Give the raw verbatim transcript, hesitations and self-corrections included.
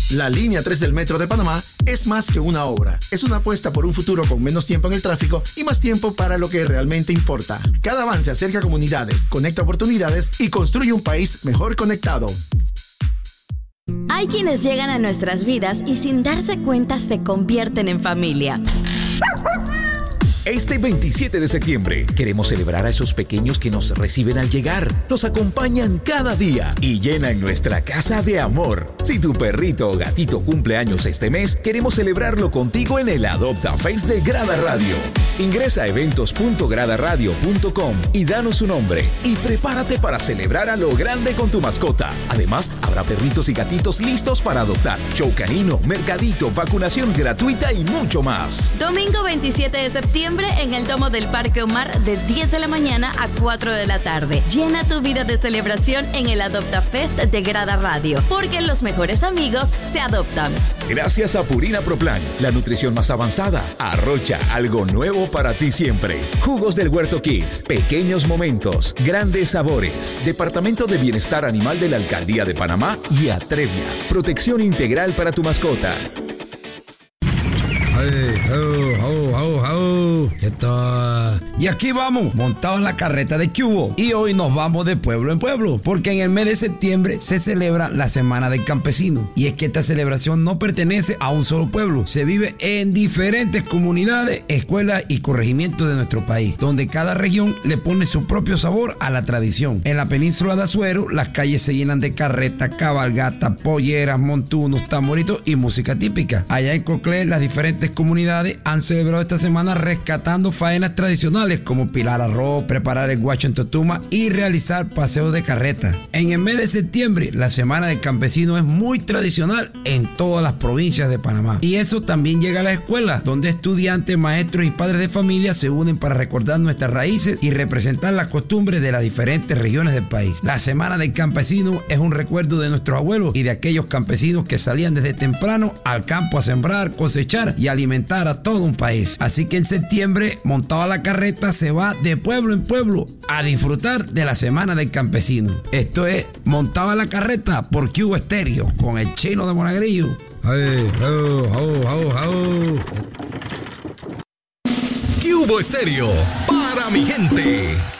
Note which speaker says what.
Speaker 1: La línea tres del Metro de Panamá es más que una obra. Es una apuesta por un futuro con menos tiempo en el tráfico y más tiempo para lo que realmente importa. Cada avance acerca a comunidades, conecta oportunidades y construye un país mejor conectado.
Speaker 2: Hay quienes llegan a nuestras vidas y sin darse cuenta se convierten en familia.
Speaker 3: Este veintisiete de septiembre queremos celebrar a esos pequeños que nos reciben al llegar, nos acompañan cada día y llenan nuestra casa de amor. Si tu perrito o gatito cumple años este mes, queremos celebrarlo contigo en el Adopta Fest de Grada Radio. Ingresa a eventos punto grada radio punto com y danos su nombre y prepárate para celebrar a lo grande con tu mascota. Además, habrá perritos y gatitos listos para adoptar, show canino, mercadito, vacunación gratuita y mucho más.
Speaker 2: Domingo veintisiete de septiembre en el Domo del Parque Omar de diez de la mañana a cuatro de la tarde. Llena tu vida de celebración en el Adopta Fest de Grada Radio, porque los mejores amigos se adoptan.
Speaker 3: Gracias a Purina Pro Plan, la nutrición más avanzada. Arrocha, algo nuevo para ti siempre. Jugos del Huerto Kids, pequeños momentos, grandes sabores. Departamento de Bienestar Animal de la Alcaldía de Panamá y Atrevia. Protección integral para tu mascota.
Speaker 4: Hey, oh, oh, oh, oh. ¿Qué tal? Y aquí vamos, montados en la carreta de Cubo. Y hoy nos vamos de pueblo en pueblo, porque en el mes de septiembre se celebra la Semana del Campesino. Y es que esta celebración no pertenece a un solo pueblo. Se vive en diferentes comunidades, escuelas y corregimientos de nuestro país, donde cada región le pone su propio sabor a la tradición. En la península de Azuero, las calles se llenan de carretas, cabalgatas, polleras, montunos, tamboritos y música típica. Allá en Coclé, las diferentes comunidades han celebrado esta semana rescatando faenas tradicionales como pilar arroz, preparar el guacho en totuma y realizar paseos de carreta. En el mes de septiembre, la Semana del Campesino es muy tradicional en todas las provincias de Panamá. Y eso también llega a las escuelas, donde estudiantes, maestros y padres de familia se unen para recordar nuestras raíces y representar las costumbres de las diferentes regiones del país. La Semana del Campesino es un recuerdo de nuestros abuelos y de aquellos campesinos que salían desde temprano al campo a sembrar, cosechar y alimentar a todo un país. Así que en septiembre, montado a la carreta, se va de pueblo en pueblo a disfrutar de la Semana del Campesino. Esto es Montado a la Carreta por Cubo Estéreo con el Chino de Monagrillo. Hey, oh, oh, oh, oh.
Speaker 3: Cubo Estéreo para mi gente.